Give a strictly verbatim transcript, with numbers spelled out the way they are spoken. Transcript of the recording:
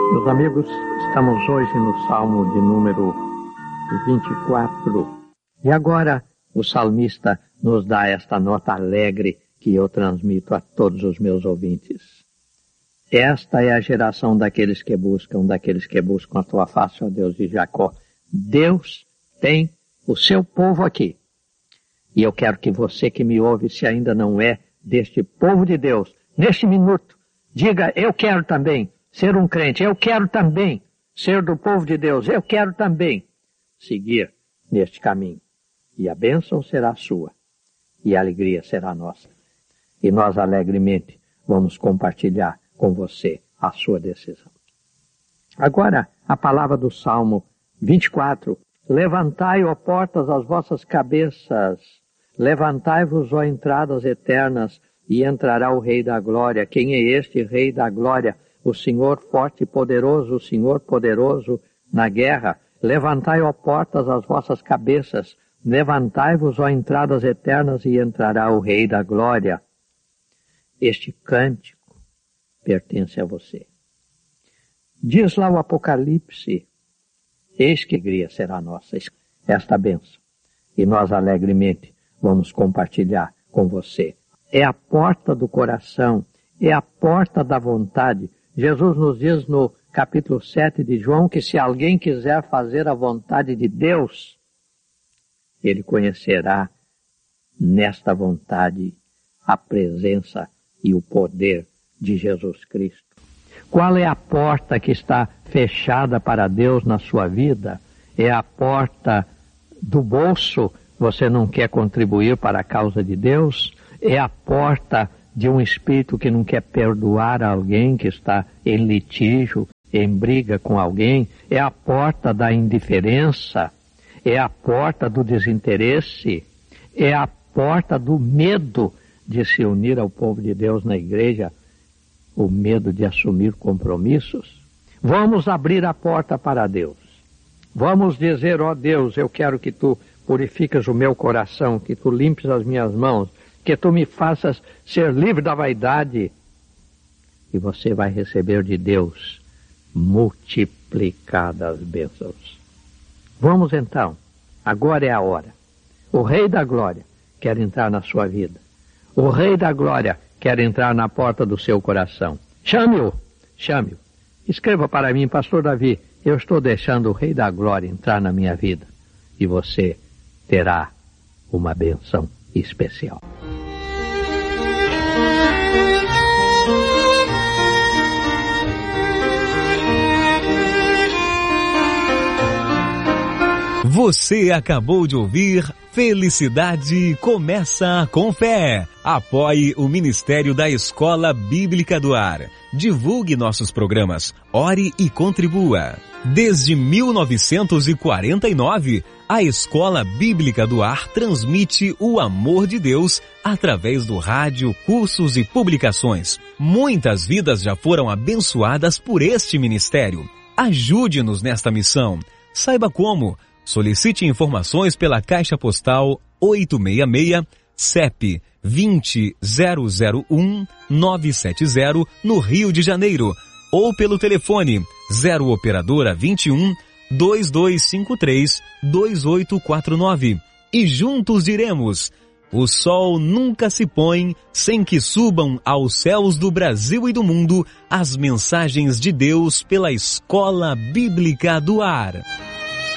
Meus amigos, estamos hoje no Salmo de número vinte e quatro. E agora o salmista nos dá esta nota alegre que eu transmito a todos os meus ouvintes. Esta é a geração daqueles que buscam, daqueles que buscam a tua face, ó Deus de Jacó. Deus tem o seu povo aqui. E eu quero que você que me ouve, se ainda não é deste povo de Deus, neste minuto, diga, eu quero também ser um crente, eu quero também ser do povo de Deus, eu quero também seguir neste caminho. E a bênção será sua, e a alegria será nossa. E nós alegremente vamos compartilhar com você a sua decisão. Agora, a palavra do Salmo vinte e quatro. Levantai, ó portas, as vossas cabeças, levantai-vos, ó entradas eternas, e entrará o Rei da Glória. Quem é este Rei da Glória? O Senhor forte e poderoso, o Senhor poderoso na guerra. Levantai, ó portas, as vossas cabeças, levantai-vos, ó entradas eternas, e entrará o Rei da Glória. Este cântico pertence a você. Diz lá o Apocalipse, eis que alegria será nossa, esta bênção. E nós alegremente vamos compartilhar com você. É a porta do coração, é a porta da vontade. Jesus nos diz no capítulo sete de João que se alguém quiser fazer a vontade de Deus, ele conhecerá nesta vontade a presença e o poder de Jesus Cristo. Qual é a porta que está fechada para Deus na sua vida? É a porta do bolso, você não quer contribuir para a causa de Deus? É a porta de um espírito que não quer perdoar alguém que está em litígio, em briga com alguém? É a porta da indiferença? É a porta do desinteresse? É a porta do medo de se unir ao povo de Deus na igreja? O medo de assumir compromissos? Vamos abrir a porta para Deus. Vamos dizer, ó Deus, eu quero que tu purifiques o meu coração, que tu limpes as minhas mãos, que tu me faças ser livre da vaidade. E você vai receber de Deus multiplicadas bênçãos. Vamos então, agora é a hora. O Rei da Glória quer entrar na sua vida. O Rei da Glória quer entrar na porta do seu coração. Chame-o, chame-o. Escreva para mim, Pastor Davi, eu estou deixando o Rei da Glória entrar na minha vida. E você terá uma bênção especial. Você acabou de ouvir Felicidade Começa com Fé. Apoie o Ministério da Escola Bíblica do Ar. Divulgue nossos programas. Ore e contribua. Desde mil novecentos e quarenta e nove, a Escola Bíblica do Ar transmite o amor de Deus através do rádio, cursos e publicações. Muitas vidas já foram abençoadas por este ministério. Ajude-nos nesta missão. Saiba como. Solicite informações pela Caixa Postal oito seis seis, C E P vinte zero zero um nove sete zero, no Rio de Janeiro, ou pelo telefone zero operadora vinte e um, dois dois cinco três, dois oito quatro nove. E juntos diremos: o sol nunca se põe sem que subam aos céus do Brasil e do mundo as mensagens de Deus pela Escola Bíblica do Ar.